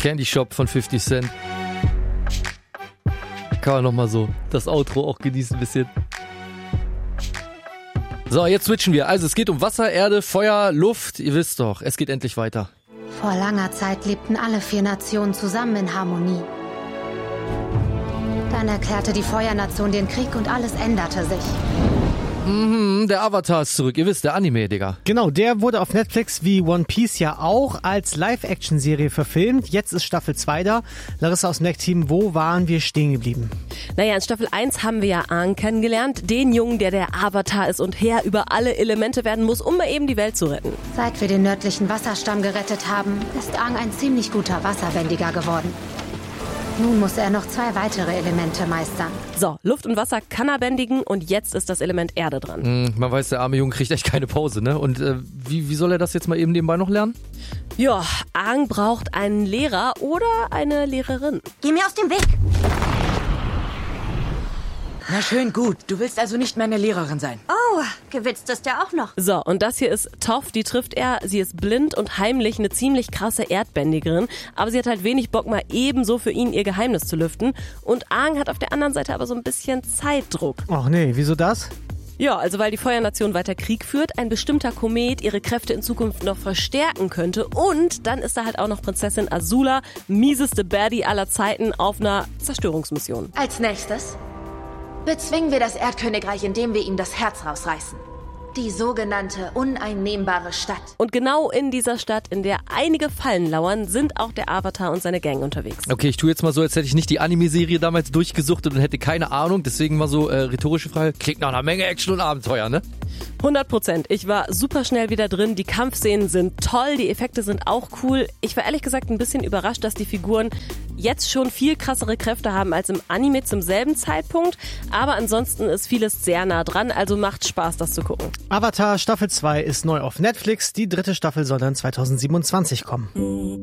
Candy Shop von 50 Cent. Kann man nochmal so das Outro auch genießen ein bisschen. So, jetzt switchen wir. Also es geht um Wasser, Erde, Feuer, Luft. Ihr wisst doch, es geht endlich weiter. Vor langer Zeit lebten alle 4 Nationen zusammen in Harmonie. Dann erklärte die Feuernation den Krieg und alles änderte sich. Der Avatar ist zurück. Ihr wisst, der Anime, Digga. Genau, der wurde auf Netflix wie One Piece ja auch als Live-Action-Serie verfilmt. Jetzt ist Staffel 2 da. Larissa aus dem Neck-Team, wo waren wir stehen geblieben? Naja, in Staffel 1 haben wir ja Aang kennengelernt, den Jungen, der Avatar ist und Herr über alle Elemente werden muss, um mal eben die Welt zu retten. Seit wir den nördlichen Wasserstamm gerettet haben, ist Aang ein ziemlich guter Wasserbändiger geworden. Nun muss er noch 2 weitere Elemente meistern. So, Luft und Wasser kann er bändigen und jetzt ist das Element Erde dran. Man weiß, der arme Junge kriegt echt keine Pause, ne? Und wie soll er das jetzt mal eben nebenbei noch lernen? Ja, Aang braucht einen Lehrer oder eine Lehrerin. Geh mir aus dem Weg! Na schön, gut. Du willst also nicht meine Lehrerin sein. Oh, gewitzt ist er auch noch. So, und das hier ist Toph, die trifft er. Sie ist blind und heimlich eine ziemlich krasse Erdbändigerin. Aber sie hat halt wenig Bock, mal ebenso für ihn ihr Geheimnis zu lüften. Und Aang hat auf der anderen Seite aber so ein bisschen Zeitdruck. Ach nee, wieso das? Ja, also weil die Feuernation weiter Krieg führt, ein bestimmter Komet ihre Kräfte in Zukunft noch verstärken könnte. Und dann ist da halt auch noch Prinzessin Azula, mieseste Baddie aller Zeiten, auf einer Zerstörungsmission. Als nächstes bezwingen wir das Erdkönigreich, indem wir ihm das Herz rausreißen. Die sogenannte uneinnehmbare Stadt. Und genau in dieser Stadt, in der einige Fallen lauern, sind auch der Avatar und seine Gang unterwegs. Okay, ich tue jetzt mal so, als hätte ich nicht die Anime-Serie damals durchgesuchtet und hätte keine Ahnung. Deswegen mal so rhetorische Frage. Klingt nach einer Menge Action und Abenteuer, ne? 100%. Ich war super schnell wieder drin. Die Kampfszenen sind toll, die Effekte sind auch cool. Ich war ehrlich gesagt ein bisschen überrascht, dass die Figuren jetzt schon viel krassere Kräfte haben als im Anime zum selben Zeitpunkt. Aber ansonsten ist vieles sehr nah dran, also macht Spaß, das zu gucken. Avatar Staffel 2 ist neu auf Netflix. Die 3. Staffel soll dann 2027 kommen.